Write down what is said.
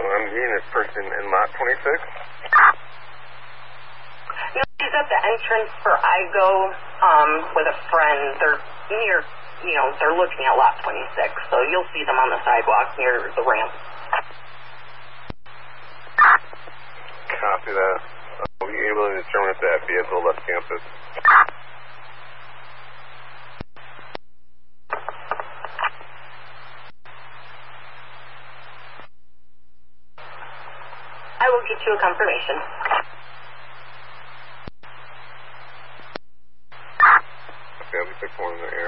I'm unit person in lot 26. No, she's at the entrance for IGO with a friend. They're near, they're looking at lot 26, so you'll see them on the sidewalk near the ramp. Copy that. Are we able to determine if that vehicle left campus? I will get you a confirmation. Okay, I'll be 6-1 in the area.